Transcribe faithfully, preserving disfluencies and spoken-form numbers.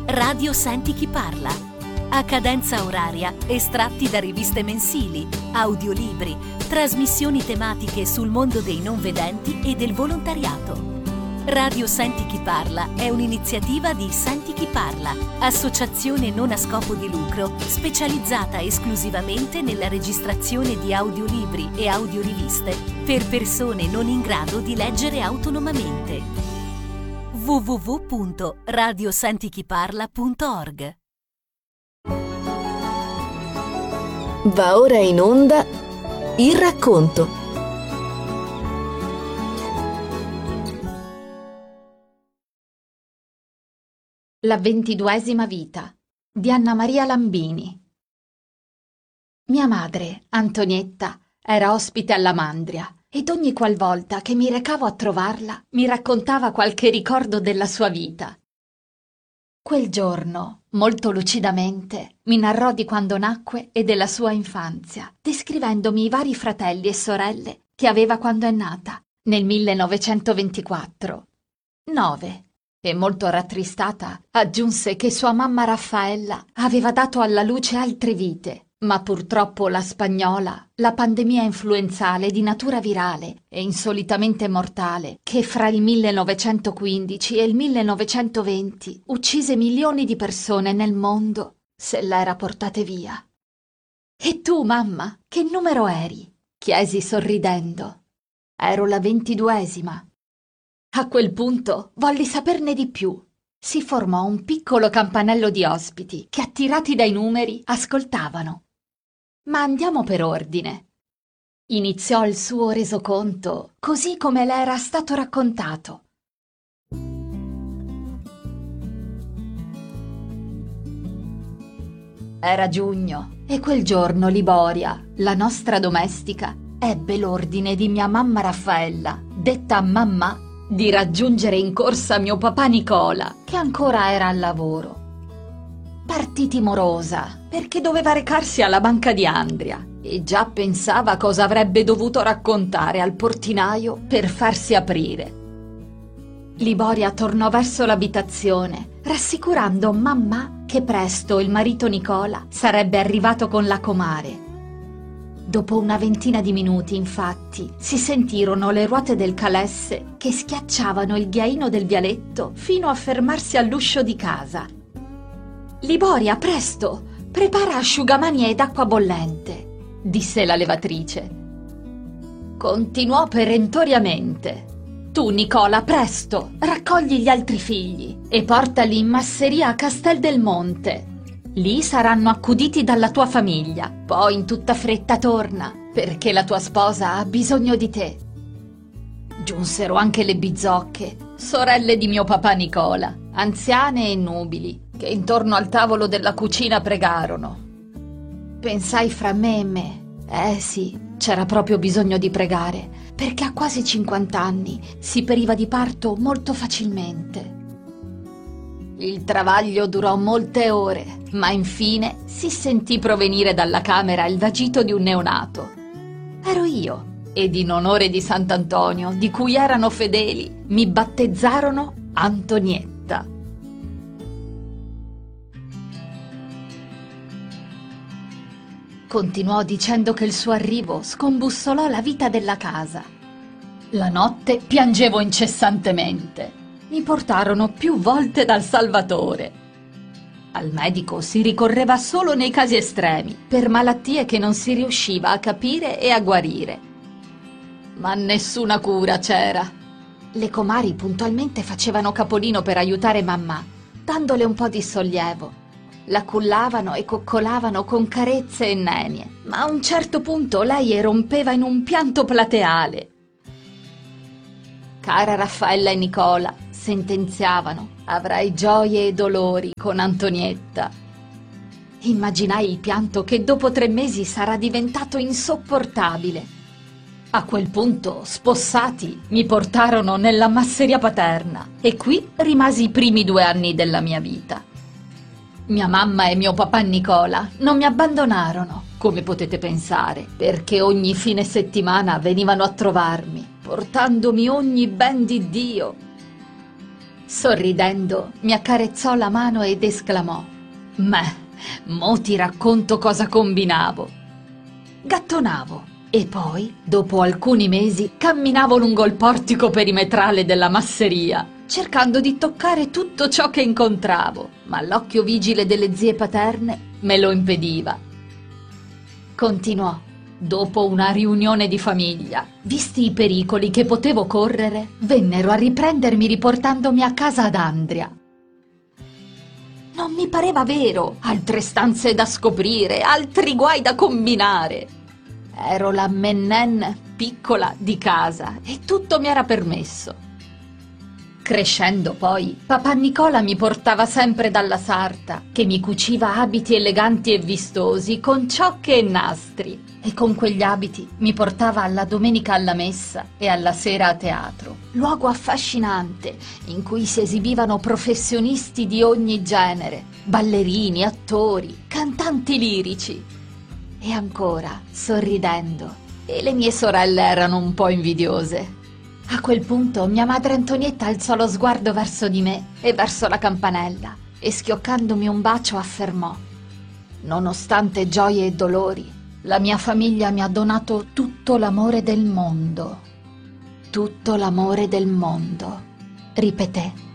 Radio Senti Chi Parla. A cadenza oraria, estratti da riviste mensili, audiolibri, trasmissioni tematiche sul mondo dei non vedenti e del volontariato. Radio Senti Chi Parla è un'iniziativa di Senti Chi Parla, associazione non a scopo di lucro specializzata esclusivamente nella registrazione di audiolibri e audioriviste per persone non in grado di leggere autonomamente. w w w punto radio senti chi parla punto org. Va ora in onda Il racconto. La ventiduesima vita di Anna Maria Lambini. Mia madre, Antonietta, era ospite alla Mandria ed ogni qualvolta che mi recavo a trovarla mi raccontava qualche ricordo della sua vita. Quel giorno, molto lucidamente, mi narrò di quando nacque e della sua infanzia, descrivendomi i vari fratelli e sorelle che aveva quando è nata, nel millenovecentoventiquattro. Nove. E molto rattristata aggiunse che sua mamma Raffaella aveva dato alla luce altre vite, ma purtroppo la spagnola, la pandemia influenzale di natura virale e insolitamente mortale che fra il millenovecentoquindici e il millenovecentoventi uccise milioni di persone nel mondo, se l'era portate via. «E tu, mamma, che numero eri?» chiesi sorridendo. «Ero la ventiduesima». A quel punto volli saperne di più. Si formò un piccolo campanello di ospiti che, attirati dai numeri, ascoltavano. Ma andiamo per ordine. Iniziò il suo resoconto così come le era stato raccontato. Era giugno e quel giorno Liboria, la nostra domestica, ebbe l'ordine di mia mamma Raffaella, detta Mammà, di raggiungere in corsa mio papà Nicola, che ancora era al lavoro. Partì timorosa, perché doveva recarsi alla banca di Andria, e già pensava cosa avrebbe dovuto raccontare al portinaio per farsi aprire. Liboria tornò verso l'abitazione, rassicurando Mammà che presto il marito Nicola sarebbe arrivato con la comare. Dopo una ventina di minuti, infatti, si sentirono le ruote del calesse che schiacciavano il ghiaino del vialetto fino a fermarsi all'uscio di casa. «Liboria, presto! Prepara asciugamani ed acqua bollente», disse la levatrice. Continuò perentoriamente. «Tu, Nicola, presto! Raccogli gli altri figli e portali in masseria a Castel del Monte. Lì saranno accuditi dalla tua famiglia. Poi in tutta fretta torna, perché la tua sposa ha bisogno di te». Giunsero anche le bizzocche, sorelle di mio papà Nicola, anziane e nubili, che intorno al tavolo della cucina pregarono. Pensai fra me e me, eh sì, c'era proprio bisogno di pregare, perché a quasi cinquant'anni si periva di parto molto facilmente. Il travaglio durò molte ore, ma infine si sentì provenire dalla camera il vagito di un neonato. Ero io, ed in onore di Sant'Antonio, di cui erano fedeli, mi battezzarono Antonietta. Continuò dicendo che il suo arrivo scombussolò la vita della casa. La notte piangevo incessantemente. Mi portarono più volte dal Salvatore. Al medico si ricorreva solo nei casi estremi, per malattie che non si riusciva a capire e a guarire. Ma nessuna cura c'era. Le comari puntualmente facevano capolino per aiutare Mammà, dandole un po' di sollievo. La cullavano e coccolavano con carezze e nenie, ma a un certo punto lei erompeva in un pianto plateale. Cara Raffaella e Nicola, sentenziavano, avrai gioie e dolori con Antonietta. Immaginai il pianto che dopo tre mesi sarà diventato insopportabile. A quel punto, spossati, mi portarono nella masseria paterna e qui rimasi i primi due anni della mia vita. Mia mamma e mio papà Nicola non mi abbandonarono, come potete pensare, perché ogni fine settimana venivano a trovarmi, portandomi ogni ben di Dio. Sorridendo, mi accarezzò la mano ed esclamò: «Meh, mo ti racconto cosa combinavo». Gattonavo e poi, dopo alcuni mesi, camminavo lungo il portico perimetrale della masseria, cercando di toccare tutto ciò che incontravo, ma l'occhio vigile delle zie paterne me lo impediva. Continuò. Dopo una riunione di famiglia, visti i pericoli che potevo correre, vennero a riprendermi riportandomi a casa ad Andria. Non mi pareva vero, altre stanze da scoprire, altri guai da combinare. Ero la Mennen piccola di casa e tutto mi era permesso. Crescendo poi, papà Nicola mi portava sempre dalla sarta, che mi cuciva abiti eleganti e vistosi con ciocche e nastri, e con quegli abiti mi portava alla domenica alla messa e alla sera a teatro, luogo affascinante in cui si esibivano professionisti di ogni genere, ballerini, attori, cantanti lirici. E ancora, sorridendo, e le mie sorelle erano un po' invidiose. A quel punto mia madre Antonietta alzò lo sguardo verso di me e verso la campanella e schioccandomi un bacio affermò: «Nonostante gioie e dolori, la mia famiglia mi ha donato tutto l'amore del mondo». «Tutto l'amore del mondo», ripeté.